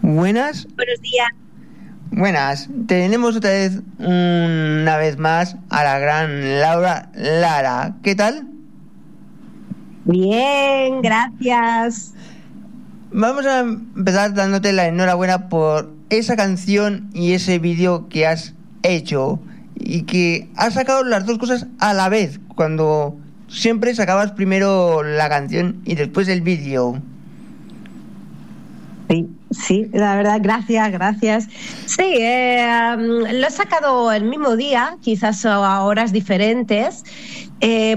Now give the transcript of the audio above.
Buenas. Buenos días. Buenas. Tenemos otra vez, una vez más, a la gran Laura Lara. ¿Qué tal? Bien, gracias. Vamos a empezar dándote la enhorabuena por esa canción y ese vídeo que has hecho y que has sacado las dos cosas a la vez, cuando siempre sacabas primero la canción y después el vídeo. Sí, la verdad, gracias. Sí, lo he sacado el mismo día, quizás a horas diferentes,